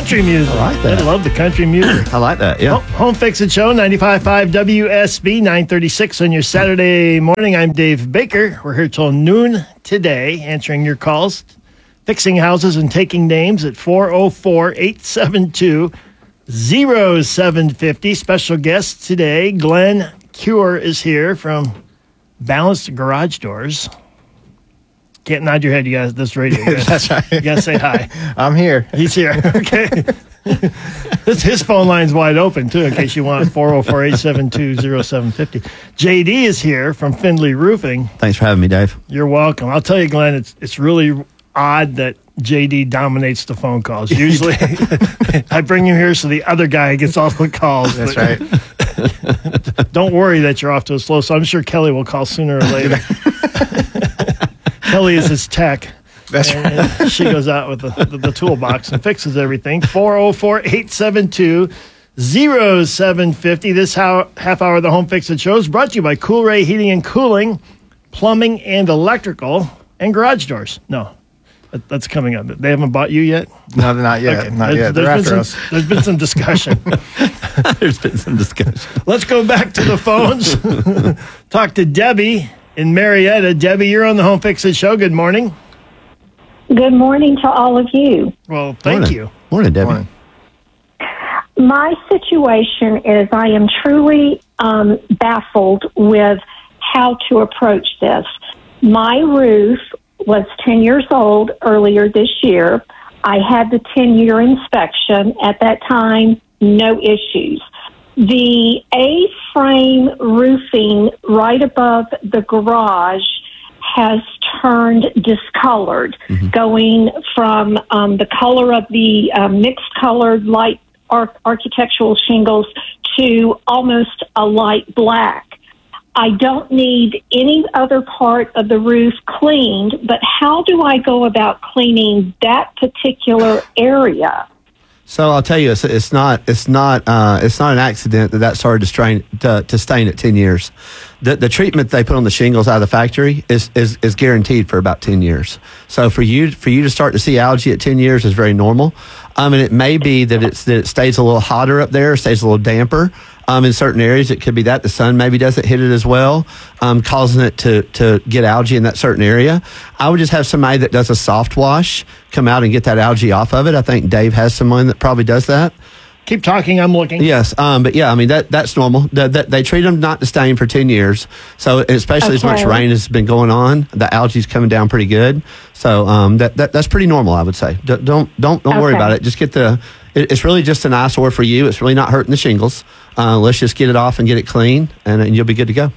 country music. I like that. I love the country music. I like that, yeah. Home Fix It Show, 95.5 WSB, 936 on your Saturday morning. I'm Dave Baker. We're here till noon today, answering your calls, fixing houses and taking names at 404-872-0750. Special guest today, Glenn Cure is here from Balanced Garage Doors. Can't nod your head, you guys. This radio. That's right. You gotta say hi. I'm here. He's here. Okay. His phone line's wide open, too, in case you want 404-872-0750. JD is here from Findlay Roofing. Thanks for having me, Dave. You're welcome. I'll tell you, Glenn, it's really odd that JD dominates the phone calls. Usually, I bring you here so the other guy gets all the calls. That's right. Don't worry that you're off to a slow, so I'm sure Kelly will call sooner or later. Kelly is his tech. That's right. And she goes out with the toolbox and fixes everything. 404-872-0750. This half hour of the Home Fix It Show is brought to you by Coolray Heating and Cooling, Plumbing and Electrical, and Garage Doors. No, that's coming up. They haven't bought you yet? No, not yet. Okay. Not yet. They're after us. There's been some discussion. There's been some discussion. Let's go back to the phones. Talk to Debbie in Marietta. Debbie, you're on the Home Fix It Show. Good morning. Good morning to all of you. Well, thank you. Morning, Debbie. Morning. My situation is I am truly baffled with how to approach this. My roof was 10 years old earlier this year. I had the 10-year inspection. At that time, no issues. The A-frame roofing right above the garage has turned discolored, going from the color of the mixed colored light architectural shingles to almost a light black. I don't need any other part of the roof cleaned, but how do I go about cleaning that particular area? So I'll tell you, it's not an accident that started to stain at 10 years. The treatment they put on the shingles out of the factory is guaranteed for about 10 years. So for you to start to see algae at 10 years is very normal. And it may be that it stays a little hotter up there, stays a little damper. In certain areas, it could be that the sun maybe doesn't hit it as well, causing it to get algae in that certain area. I would just have somebody that does a soft wash come out and get that algae off of it. I think Dave has someone that probably does that. Keep talking. I'm looking. Yes, but yeah, I mean that's normal. They treat them not to stain for 10 years. So especially as much rain has been going on, the algae's coming down pretty good. So that's pretty normal, I would say. Don't worry about it. Just get it's really just an eyesore for you. It's really not hurting the shingles. Let's just get it off and get it clean, and you'll be good to go.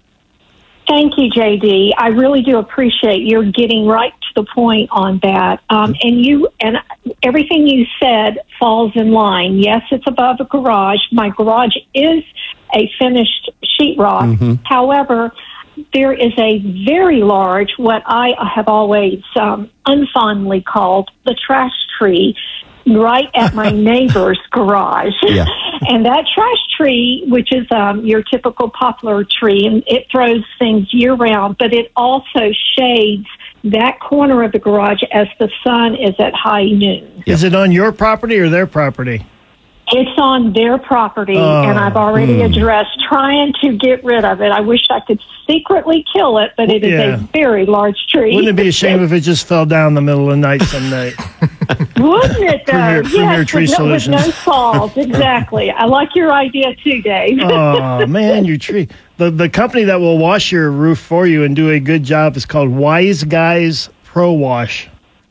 Thank you, JD. I really do appreciate your getting right to the point on that. And everything you said falls in line. Yes, it's above a garage. My garage is a finished sheetrock. However, there is a very large, what I have always unfondly called the trash tree, right at my neighbor's garage. Yeah. And that trash tree, which is your typical poplar tree, and it throws things year-round, but it also shades that corner of the garage as the sun is at high noon. Is it on your property or their property? It's on their property, and I've already addressed trying to get rid of it. I wish I could secretly kill it, but it is a very large tree. Wouldn't it be a shame if it just fell down in the middle of the night some night? Wouldn't it, though? Premier Tree Solutions. With no falls, exactly. I like your idea, too, Dave. Oh, man, your tree. The company that will wash your roof for you and do a good job is called Wise Guys Pro Wash.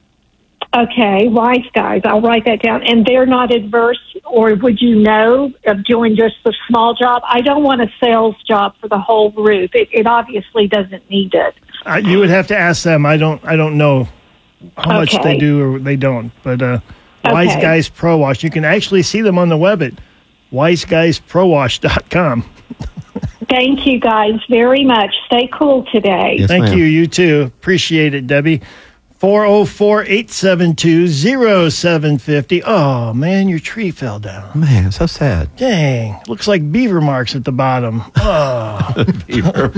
Okay, Wise Guys. I'll write that down. And they're not adverse, or would you know, of doing just the small job? I don't want a sales job for the whole roof. It obviously doesn't need it. You would have to ask them. I don't know how much they do or they don't. But Wise Guys Pro Wash. You can actually see them on the web at wiseguysprowash.com. Thank you guys very much. Stay cool today. Yes, Thank ma'am. you. You too. Appreciate it, Debbie. 404-872-0750. Oh, man, your tree fell down. Man, so sad. Dang. Looks like beaver marks at the bottom. Oh. Beaver.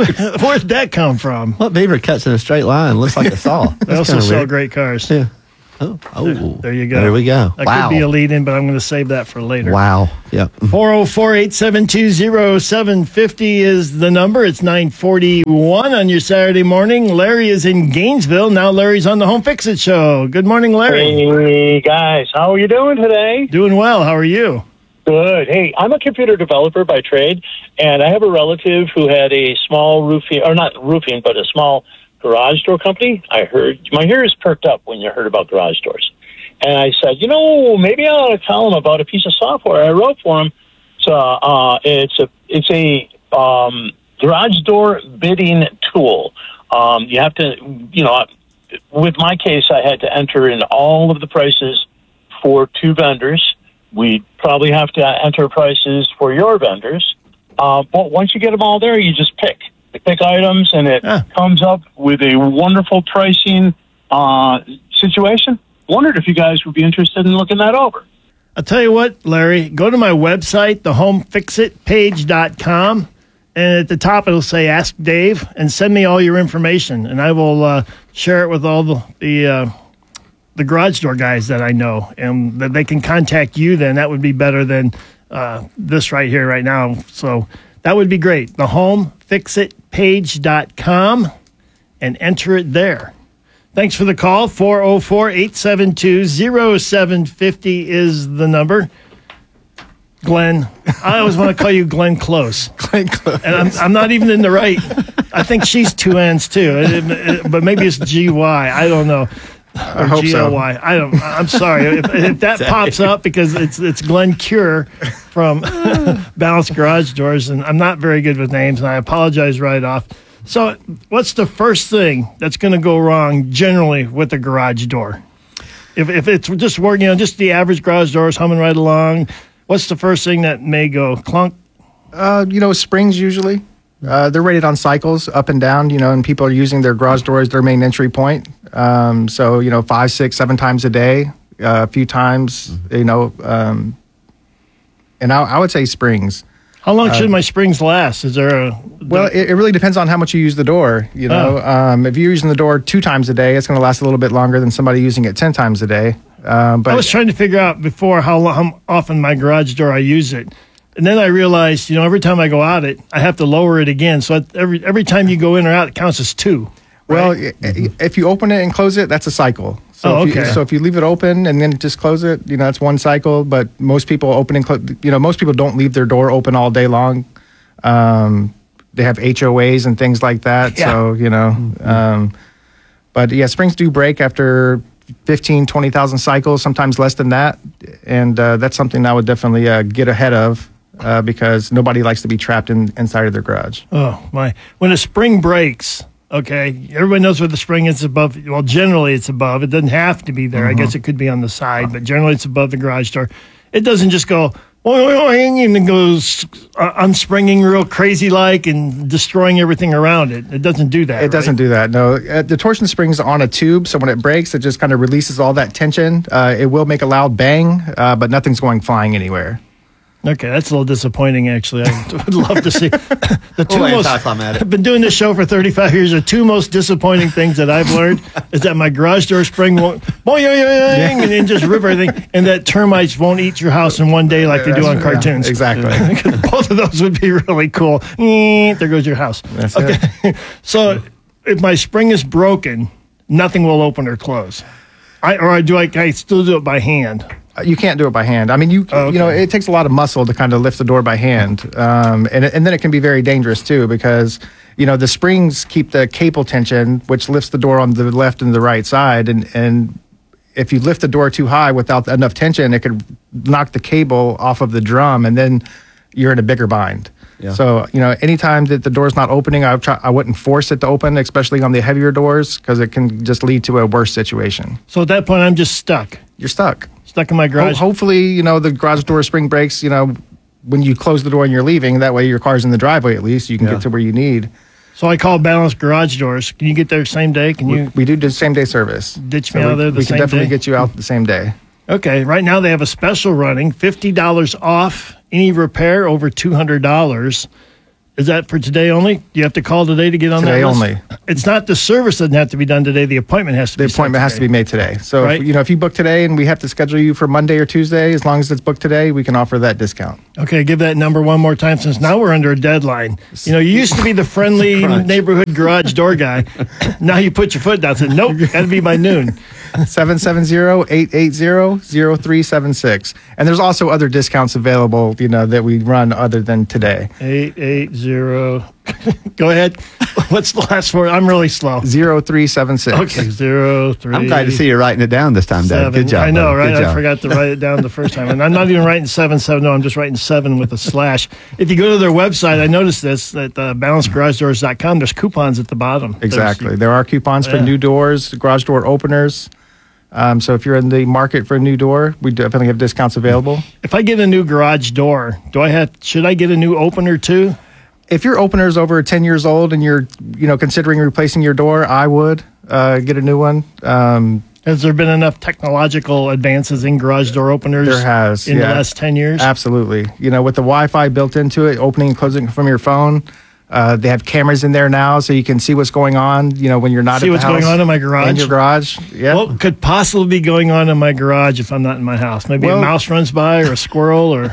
Where'd that come from? What beaver cuts in a straight line? Looks like a saw. They also sell great cars. Yeah. There you go. There we go. That Wow. could be a lead in, but I'm going to save that for later. Wow. Yep. 404-872-0750 is the number. It's 9:41 on your Saturday morning. Larry is in Gainesville. Now Larry's on the Home Fix-It Show. Good morning, Larry. Hey, guys. How are you doing today? Doing well. How are you? Good. Hey, I'm a computer developer by trade, and I have a relative who had a small roofing, or not roofing, but a small garage door company. I heard, my ears perked up when you heard about garage doors. And I said, maybe I ought to tell him about a piece of software I wrote for him. So it's a garage door bidding tool. You have to, with my case, I had to enter in all of the prices for two vendors. We probably have to enter prices for your vendors. But once you get them all there, you just pick. You pick items, and it comes up with a wonderful pricing situation. Wondered if you guys would be interested in looking that over. I'll tell you what, Larry, go to my website, thehomefixitpage.com, and at the top it'll say Ask Dave, and send me all your information, and I will share it with all the garage door guys that I know, and that they can contact you then. That would be better than this right here right now. So that would be great. Thehomefixitpage.com, and enter it there. Thanks for the call. 404-872-0750 is the number. Glenn, I always want to call you Glenn Close. Glenn Close. And I'm not even in the right. I think she's two N's too, but maybe it's G-Y. I don't know. I hope G-L-Y. so. I'm sorry. If that pops up, because it's Glenn Cure from Balanced Garage Doors, and I'm not very good with names, and I apologize right off. So what's the first thing that's going to go wrong generally with a garage door? If it's just working, just the average garage door is humming right along, what's the first thing that may go clunk? Springs usually. They're rated on cycles, up and down, and people are using their garage door as their main entry point. 5, 6, 7 times a day, a few times, and I would say springs. How long should my springs last? Is there a... Well, it really depends on how much you use the door. If you're using the door 2 times a day, it's going to last a little bit longer than somebody using it 10 times a day. But I was trying to figure out before how often my garage door I use it. And then I realized, every time I go out I have to lower it again. So every time you go in or out, it counts as 2. Well, right? If you open it and close it, that's a cycle. So if you leave it open and then just close it, that's one cycle. But most people open and close, most people don't leave their door open all day long. They have HOAs and things like that. Yeah. So, but yeah, springs do break after 15, 20,000 cycles, sometimes less than that. And that's something I would definitely get ahead of because nobody likes to be trapped inside of their garage. Oh, my. When a spring breaks, okay, everybody knows where the spring is above. Well, generally it's above. It doesn't have to be there. I guess it could be on the side, but generally it's above the garage door. It doesn't just go, and it goes unspringing real crazy like and destroying everything around it. It doesn't do that. It doesn't do that, no. The torsion spring's on a tube, so when it breaks, it just kind of releases all that tension. It will make a loud bang, but nothing's going flying anywhere. Okay, that's a little disappointing, actually. I would love to see the two Well, most. I'm at it. I've been doing this show for 35 years. The 2 most disappointing things that I've learned is that my garage door spring won't boing, and then just rip everything, and that termites won't eat your house in one day like they do on cartoons. Exactly. Both of those would be really cool. There goes your house. That's it. So if my spring is broken, nothing will open or close. I still do it by hand? You can't do it by hand. I mean, it takes a lot of muscle to kind of lift the door by hand. And then it can be very dangerous too, because, the springs keep the cable tension, which lifts the door on the left and the right side. And if you lift the door too high without enough tension, it could knock the cable off of the drum, and then you're in a bigger bind. Yeah. So, anytime that the door's not opening, I wouldn't force it to open, especially on the heavier doors, because it can just lead to a worse situation. So at that point, I'm just stuck. You're stuck. Stuck in my garage. Hopefully, the garage door spring breaks, when you close the door and you're leaving. That way your car's in the driveway at least. You can get to where you need. So I call Balanced Garage Doors. Can you get there same day? We do the same day service. Ditch me out there the same day? We can definitely get you out the same day. Okay. Right now they have a special running, $50 off any repair over $200. Is that for today only? Do you have to call today to get on Today that list? only. It's not the service doesn't have to be done today. The appointment has to The be set appointment has to today. be made today. So, Right. if you book today and we have to schedule you for Monday or Tuesday, as long as it's booked today, we can offer that discount. Okay, give that number one more time since now we're under a deadline. You used to be the friendly neighborhood garage door guy. Now you put your foot down and said, nope, got to be by noon. 770-880-0376. And there's also other discounts available, that we run other than today. 880. Go ahead. What's the last four? I'm really slow. 0376. Okay, 03. I'm glad to see you writing it down this time, Dave. Seven. Good job. I know, buddy. right? Good I job. forgot to write it down the first time. And I'm not even writing 77. No, I'm just writing 7 with a slash. If you go to their website, I noticed this at balancegaragedoors.com. There's coupons at the bottom. Exactly. There are coupons for new doors, garage door openers. So if you're in the market for a new door, we definitely have discounts available. If I get a new garage door, should I get a new opener too? If your opener is over 10 years old and you're, considering replacing your door, I would get a new one. Has there been enough technological advances in garage door openers? There has, in the last 10 years. Absolutely. With the Wi-Fi built into it, opening and closing from your phone. They have cameras in there now, so you can see what's going on. When you're not See at the what's house. going on in my garage? In your garage. Yeah. What could possibly be going on in my garage if I'm not in my house? Maybe a mouse runs by or a squirrel or.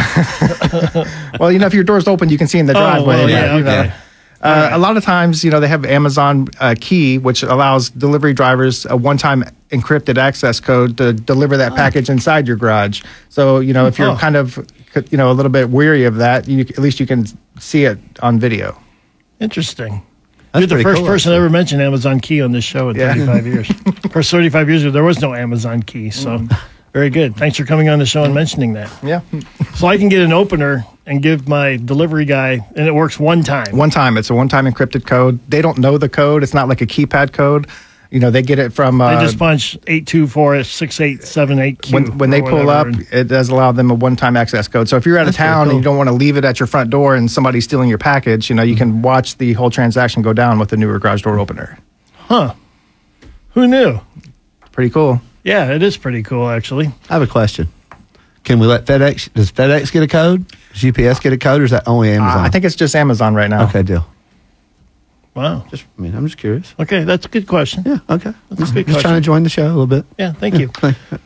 Well, if your door's open, you can see in the driveway. well, yeah, okay. A lot of times, they have Amazon Key, which allows delivery drivers a one-time encrypted access code to deliver that package inside your garage. So, if you're kind of, a little bit weary of that, at least you can see it on video. Interesting. That's You're the pretty first cool, person to ever mention Amazon Key on this show in 35 years. Of course, 35 years ago, there was no Amazon Key. So, very good. Thanks for coming on the show and mentioning that. Yeah. So, I can get an opener and give my delivery guy, and it works one time. One time. It's a one-time encrypted code. They don't know the code. It's not like a keypad code. They get it from... They just punch 824-6878Q. When they pull up, it does allow them a one-time access code. So if you're out of town and you don't want to leave it at your front door and somebody's stealing your package, you can watch the whole transaction go down with the newer garage door opener. Huh. Who knew? Pretty cool. Yeah, it is pretty cool, actually. I have a question. Can we let FedEx? Does FedEx get a code? Does UPS get a code, or is that only Amazon? I think it's just Amazon right now. Okay, deal. Wow. I'm just curious. Okay, that's a good question. Yeah. Okay. That's a good Just trying to join the show a little bit. Yeah, thank you.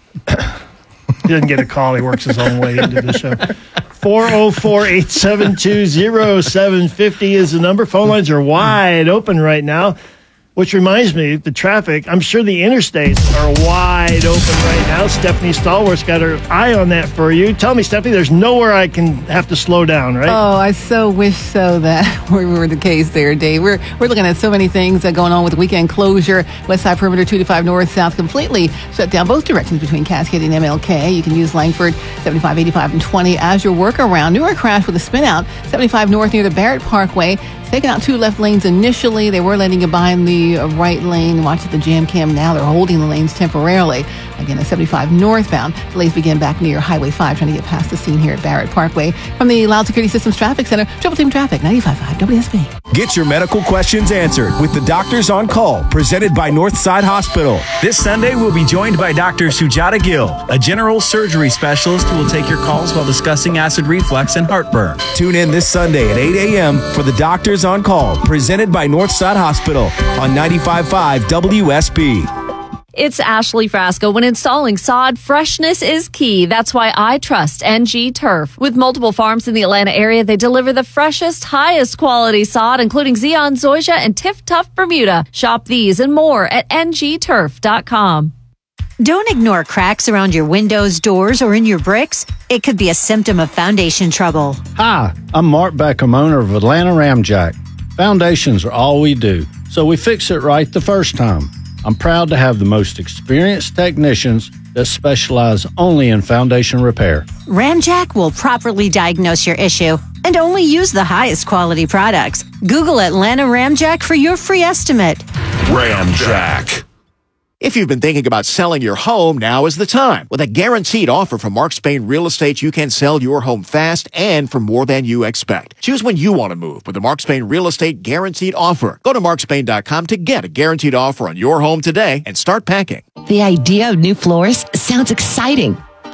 He doesn't get a call. He works his own way into the show. 404-872-0750 is the number. Phone lines are wide open right now, which reminds me, the traffic, I'm sure the interstates are wide open right now. Stephanie Stallworth's got her eye on that for you. Tell me, Stephanie, there's nowhere I can have to slow down, right? Oh, I so wish so that we were the case there, Dave. We're looking at so many things going on with the weekend closure. West Side Perimeter 225 North South completely shut down both directions between Cascade and MLK. You can use Langford 75, 85, and 20 as your workaround. Newark crash with a spin out 75 North near the Barrett Parkway. Taking out 2 left lanes initially. They were letting you by in the right lane. Watch at the jam cam now. They're holding the lanes temporarily. Again, at 75 northbound. Delays begin back near Highway 5, trying to get past the scene here at Barrett Parkway. From the Loud Security Systems Traffic Center, Triple Team Traffic, 95.5 WSB. Get your medical questions answered with the Doctors on Call, presented by Northside Hospital. This Sunday, we'll be joined by Dr. Sujata Gill, a general surgery specialist who will take your calls while discussing acid reflux and heartburn. Tune in this Sunday at 8 a.m. for the Doctors on Call, presented by Northside Hospital on 95.5 WSB. It's Ashley Frasco. When installing sod, freshness is key. That's why I trust NG Turf. With multiple farms in the Atlanta area, they deliver the freshest, highest quality sod, including Zeon, Zoysia, and Tiff Tough Bermuda. Shop these and more at ngturf.com. Don't ignore cracks around your windows, doors, or in your bricks. It could be a symptom of foundation trouble. Hi, I'm Mark Beckham, owner of Atlanta Ramjack. Foundations are all we do, so we fix it right the first time. I'm proud to have the most experienced technicians that specialize only in foundation repair. Ramjack will properly diagnose your issue and only use the highest quality products. Google Atlanta Ramjack for your free estimate. Ramjack. If you've been thinking about selling your home, now is the time. With a guaranteed offer from Mark Spain Real Estate, you can sell your home fast and for more than you expect. Choose when you want to move with the Mark Spain Real Estate Guaranteed Offer. Go to markspain.com to get a guaranteed offer on your home today and start packing. The idea of new floors sounds exciting.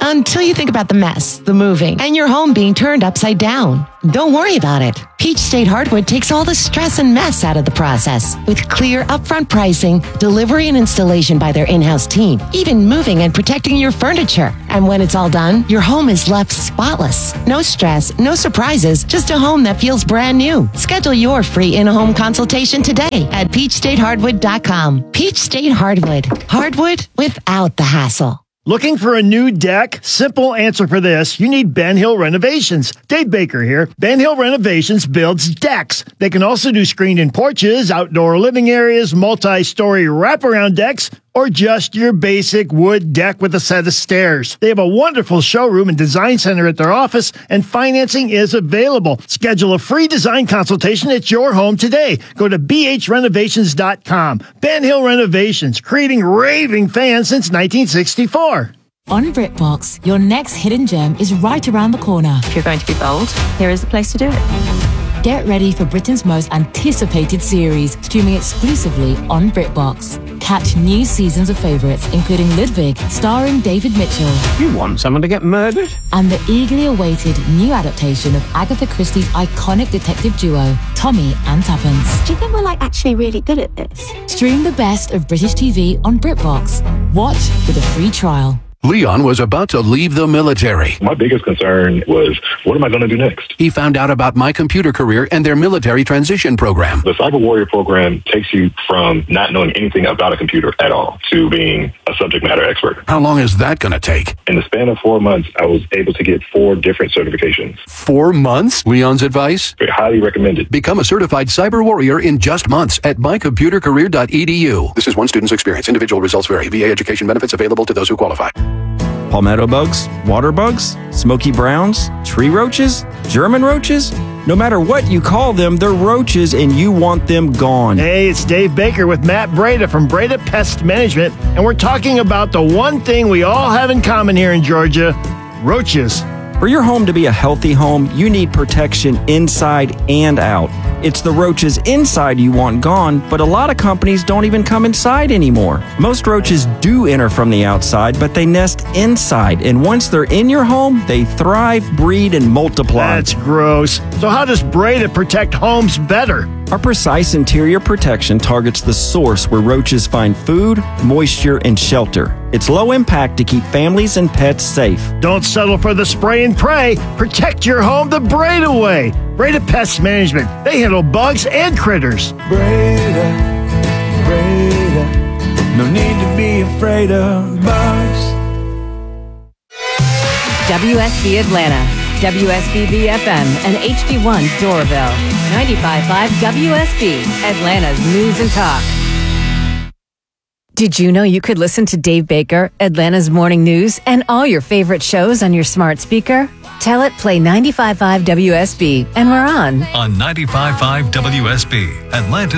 Until you think about the mess, the moving, and your home being turned upside down. Don't worry about it. Peach State Hardwood takes all the stress and mess out of the process. With clear upfront pricing, delivery and installation by their in-house team, even moving and protecting your furniture. And when it's all done, your home is left spotless. No stress, no surprises, just a home that feels brand new. Schedule your free in-home consultation today at peachstatehardwood.com. Peach State Hardwood. Hardwood without the hassle. Looking for a new deck? Simple answer for this. You need Ben Hill Renovations. Dave Baker here. Ben Hill Renovations builds decks. They can also do screened-in porches, outdoor living areas, multi-story wraparound decks, or just your basic wood deck with a set of stairs. They have a wonderful showroom and design center at their office, and financing is available. Schedule a free design consultation at your home today. Go to bhrenovations.com. Ben Hill Renovations, creating raving fans since 1964. On BritBox, your next hidden gem is right around the corner. If you're going to be bold, here is the place to do it. Get ready for Britain's most anticipated series, streaming exclusively on BritBox. Catch new seasons of favourites, including Ludwig, starring David Mitchell. You want someone to get murdered? And the eagerly awaited new adaptation of Agatha Christie's iconic detective duo, Tommy and Tuppence. Do you think we're actually really good at this? Stream the best of British TV on BritBox. Watch with a free trial. Leon was about to leave the military. My biggest concern was, what am I going to do next? He found out about My Computer Career and their military transition program. The Cyber Warrior program takes you from not knowing anything about a computer at all to being a subject matter expert. How long is that going to take? In the span of 4 months, I was able to get 4 different certifications. 4 months? Leon's advice? Highly recommended. Become a certified cyber warrior in just months at mycomputercareer.edu. This is one student's experience. Individual results vary. VA education benefits available to those who qualify. Palmetto bugs, water bugs, smoky browns, tree roaches, German roaches. No matter what you call them, they're roaches and you want them gone. Hey, it's Dave Baker with Matt Breda from Breda Pest Management, and we're talking about the one thing we all have in common here in Georgia, roaches. For your home to be a healthy home, you need protection inside and out. It's the roaches inside you want gone, but a lot of companies don't even come inside anymore. Most roaches do enter from the outside, but they nest inside, and once they're in your home, they thrive, breed, and multiply. That's gross. So how does Breda protect homes better? Our precise interior protection targets the source where roaches find food, moisture, and shelter. It's low impact to keep families and pets safe. Don't settle for the spray and pray. Protect your home the Breda way. Breda Pest Management. They handle bugs and critters. Breda, no need to be afraid of bugs. WSB Atlanta, WSBB FM, and HD1 Doraville. 95.5 WSB, Atlanta's News and Talk. Did you know you could listen to Dave Baker, Atlanta's Morning News, and all your favorite shows on your smart speaker? Tell it play 95.5 WSB, and we're on. On 95.5 WSB, Atlanta.